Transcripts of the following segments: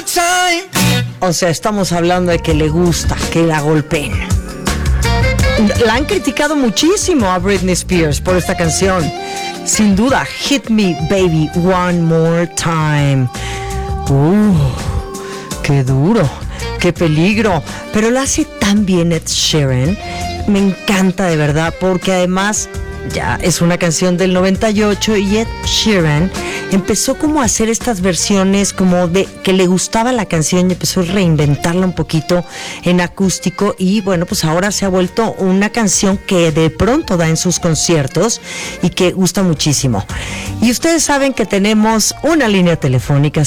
more time. O sea, estamos hablando de que le gusta que la golpeen. La han criticado muchísimo a Britney Spears por esta canción. Sin duda, Hit Me Baby One More Time. Qué duro, qué peligro. Pero lo hace tan bien Ed Sheeran. Me encanta de verdad, porque además ya es una canción del 98 y Ed Sheeran empezó como a hacer estas versiones como de que le gustaba la canción y empezó a reinventarla un poquito en acústico, y bueno, pues ahora se ha vuelto una canción que de pronto da en sus conciertos y que gusta muchísimo. Y ustedes saben que tenemos una línea telefónica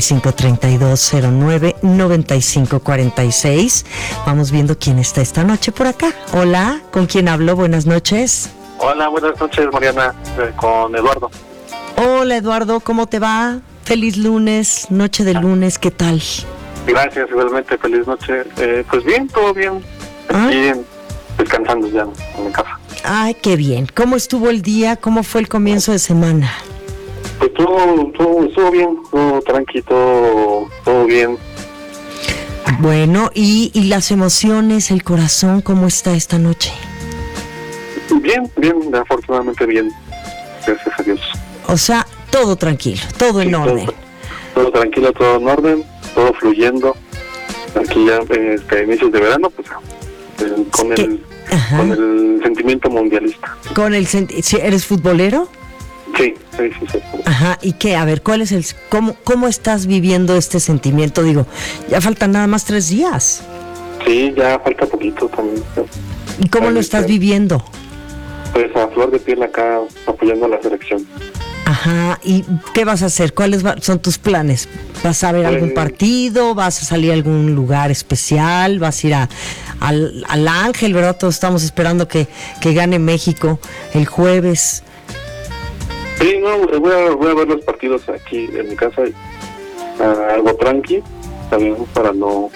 5532099546. Vamos viendo quién está esta noche por acá. Hola, ¿con quién hablo? Buenas noches. Hola, buenas noches, Mariana, con Eduardo. Hola, Eduardo, ¿cómo te va? Feliz lunes, noche de lunes, ¿qué tal? Gracias, igualmente, feliz noche. Pues bien, todo bien. Bien, descansando ya en mi casa. Ay, qué bien. ¿Cómo estuvo el día? ¿Cómo fue el comienzo de semana? Pues estuvo bien, todo tranquilo, todo bien. Bueno, ¿y las emociones, el corazón, cómo está esta noche? Bien, afortunadamente bien, gracias a Dios. O sea, todo tranquilo, todo en orden. Todo tranquilo, todo en orden, todo fluyendo. Aquí ya inicios de verano, pues con el sentimiento mundialista. ¿Eres futbolero? Sí. Ajá, ¿y qué? A ver, ¿cómo estás viviendo este sentimiento? Digo, ya faltan nada más 3 días. Sí, ya falta poquito también. ¿Y cómo lo estás viviendo? Pues a flor de piel acá, apoyando a la selección. Ajá, ¿y qué vas a hacer? ¿Cuáles son tus planes? ¿Vas a ver algún partido? ¿Vas a salir a algún lugar especial? ¿Vas a ir al Ángel, verdad? Todos estamos esperando que gane México el jueves. Sí, no, voy a ver los partidos aquí en mi casa, algo tranqui, también para no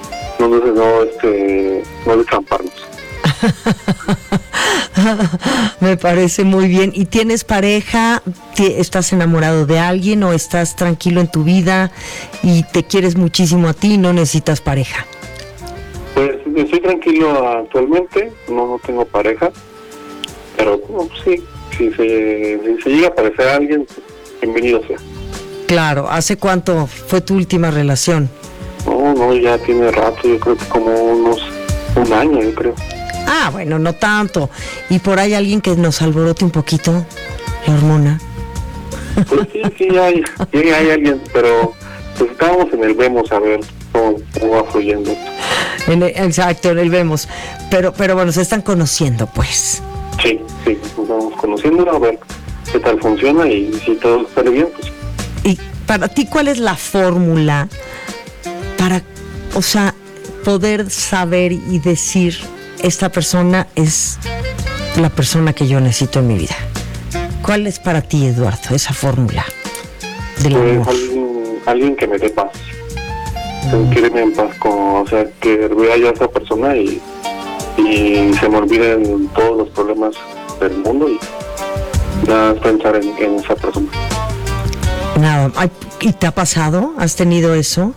destramparnos. Me parece muy bien. ¿Y tienes pareja? ¿Estás enamorado de alguien o estás tranquilo en tu vida y te quieres muchísimo a ti y no necesitas pareja? Pues estoy tranquilo actualmente, no tengo pareja, pero sí, si se llega a aparecer alguien, pues, bienvenido sea. Claro, ¿hace cuánto fue tu última relación? No, ya tiene rato, yo creo que como un año, yo creo. Ah, bueno, no tanto. ¿Y por ahí alguien que nos alborote un poquito la hormona? Pues sí hay alguien, pero pues estábamos en el vemos a ver cómo va fluyendo. Exacto, en el vemos. Pero bueno, se están conociendo, pues. Sí, nos vamos conociendo a ver qué tal funciona y si todo sale bien, pues. Y para ti, ¿cuál es la fórmula para, poder saber y decir, esta persona es la persona que yo necesito en mi vida? ¿Cuál es para ti, Eduardo, esa fórmula del amor? Alguien que me dé paz, que quede en paz, que vea yo a esa persona y se me olviden todos los problemas del mundo y nada más pensar en esa persona. Nada. ¿Y te ha pasado? ¿Has tenido eso?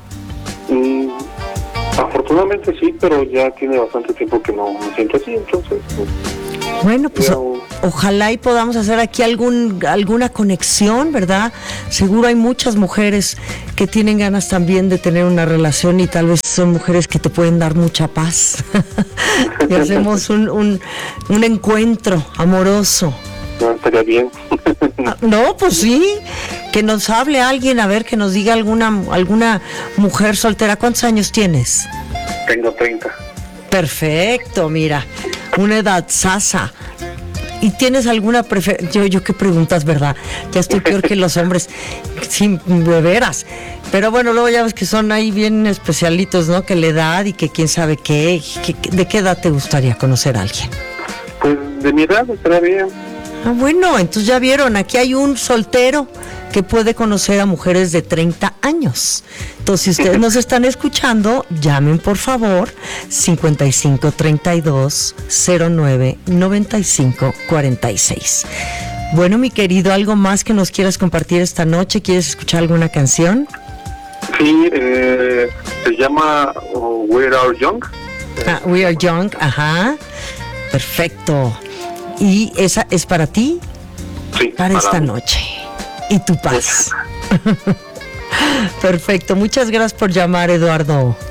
Afortunadamente sí, pero ya tiene bastante tiempo que no me siento así, entonces... Bueno, pues ojalá y podamos hacer aquí alguna conexión, ¿verdad? Seguro hay muchas mujeres que tienen ganas también de tener una relación y tal vez son mujeres que te pueden dar mucha paz. Y hacemos un encuentro amoroso. No, estaría bien. No, pues sí, que nos hable alguien, a ver, que nos diga alguna mujer soltera. ¿Cuántos años tienes? Tengo 30. Perfecto, mira, una edad sasa. ¿Y tienes alguna preferencia? Yo qué preguntas, ¿verdad? Ya estoy peor que los hombres, sin de veras. Pero bueno, luego ya ves que son ahí bien especialitos, ¿no? Que la edad y que quién sabe qué. ¿De qué edad te gustaría conocer a alguien? Pues de mi edad estaría bien. Ah, bueno, entonces ya vieron, aquí hay un soltero que puede conocer a mujeres de 30 años. Entonces, si ustedes nos están escuchando, llamen por favor 5532-099546. Bueno, mi querido, ¿algo más que nos quieras compartir esta noche? ¿Quieres escuchar alguna canción? Sí, se llama We Are Young. We Are Young, ajá. Perfecto. ¿Y esa es para ti? Sí. Para esta noche. Y tu paz. Perfecto. Muchas gracias por llamar, Eduardo.